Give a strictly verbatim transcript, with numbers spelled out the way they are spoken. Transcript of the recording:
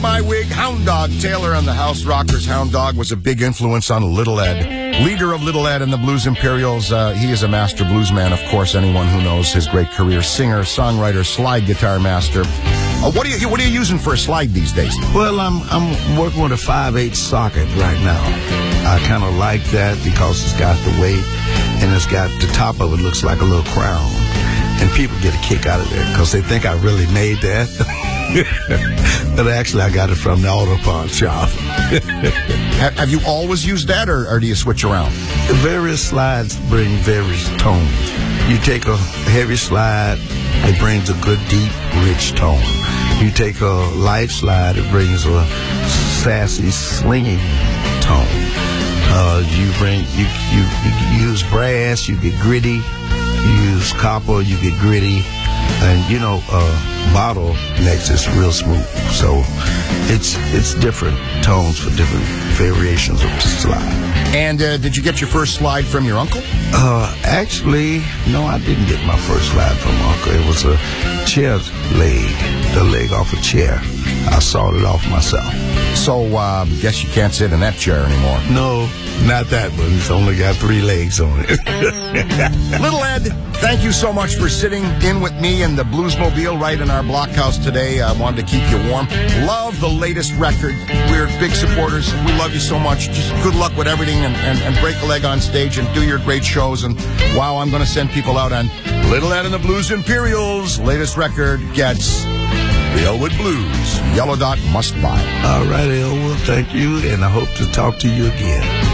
my wig, Hound Dog Taylor and the House Rockers. Hound Dog was a big influence on Little Ed. Leader of Little Ed and the Blues Imperials. Uh, he is a master bluesman, of course, anyone who knows his great career. Singer, songwriter, slide guitar master. Uh, what are you What are you using for a slide these days? Well, I'm I'm working with a five eight socket right now. I kind of like that because it's got the weight and it's got the top of it looks like a little crown. And people get a kick out of that because they think I really made that. But actually, I got it from the auto pawn shop. have, have you always used that, or, or do you switch around? The various slides bring various tones. You take a heavy slide, it brings a good, deep, rich tone. You take a light slide, it brings a sassy, slinging tone. Uh, you bring you, you you use brass, you get gritty. You use copper, you get gritty, and you know, uh, bottle next is real smooth. So it's it's different tones for different variations of the slide. And uh, did you get your first slide from your uncle? Uh, actually, no, I didn't get my first slide from uncle. It was a chair leg, the leg off a chair. I sawed it off myself. So, uh, guess you can't sit in that chair anymore. No, not that one. It's only got three legs on it. Little Ed, thank you so much for sitting in with me in the Bluesmobile right in our blockhouse today. I wanted to keep you warm. Love the latest record. We're big supporters. We love you so much. Just good luck with everything, and, and, and break a leg on stage and do your great shows. And wow, I'm going to send people out on Little Ed and the Blues Imperials. Latest record gets the Elwood Blues. Yellow Dot must buy. All right, Elwood, thank you, and I hope to talk to you again.